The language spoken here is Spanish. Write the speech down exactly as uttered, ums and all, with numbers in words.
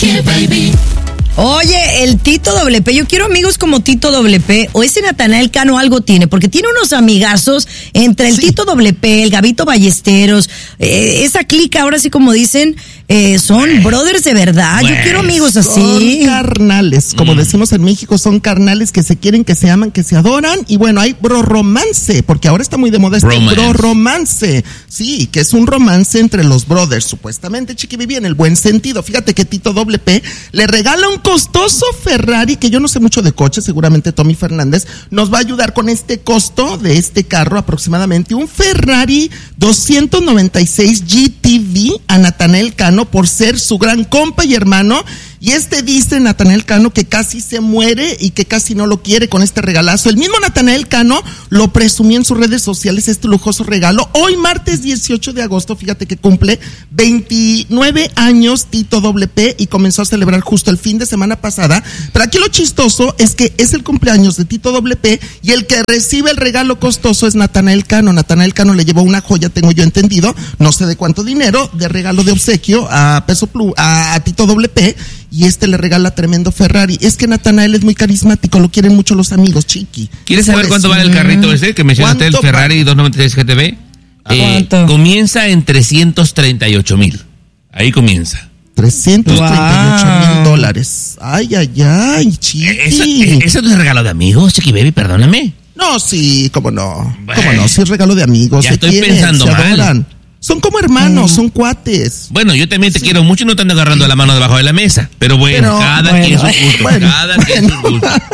Chiqui Baby. Oye, el Tito W P, yo quiero amigos como Tito W P, o ese Natanael Cano algo tiene, porque tiene unos amigazos entre el sí. Tito W P, el Gabito Ballesteros, eh, esa clica, ahora sí como dicen, eh, son bueno, brothers de verdad, bueno, yo quiero amigos así. Son carnales, como mm. decimos en México, son carnales que se quieren, que se aman, que se adoran, y bueno, hay bro romance, porque ahora está muy de moda este romance. bro romance, sí, que es un romance entre los brothers, supuestamente, Chiqui Baby, en el buen sentido. Fíjate que Tito W P le regala un costoso Ferrari, que yo no sé mucho de coches, seguramente Tommy Fernández nos va a ayudar con este costo de este carro, aproximadamente un Ferrari doscientos noventa y seis G T V a Natanael Cano por ser su gran compa y hermano. Y este dice Natanael Cano que casi se muere y que casi no lo quiere con este regalazo. El mismo Natanael Cano lo presumió en sus redes sociales, este lujoso regalo. Hoy, martes dieciocho de agosto, fíjate que cumple veintinueve años Tito W P y comenzó a celebrar justo el fin de semana pasada. Pero aquí lo chistoso es que es el cumpleaños de Tito W P y el que recibe el regalo costoso es Natanael Cano. Natanael Cano le llevó una joya, tengo yo entendido, no sé de cuánto dinero, de regalo de obsequio a Peso Plus, a, a Tito W P. Y este le regala tremendo Ferrari. Es que Natanael es muy carismático, lo quieren mucho los amigos, Chiqui. ¿Quieres saber cuánto vale el carrito ese que mencionaste, el Ferrari doscientos noventa y seis G T V? Eh, comienza en trescientos treinta y ocho mil. Ahí comienza. trescientos treinta y ocho wow. mil dólares. Ay, ay, ay, Chiqui. ¿Eso, ¿Eso no es regalo de amigos, Chiqui Baby? Perdóname. No, sí, cómo no. Bueno, cómo no, sí es regalo de amigos. Ya se estoy quieren, pensando se mal. adoran. Son como hermanos, son cuates. Bueno, yo también te sí. quiero mucho y no te ando agarrando la mano debajo de la mesa. Pero bueno, pero, cada bueno, quien sus gustos. Bueno, cada bueno. quien sus gustos.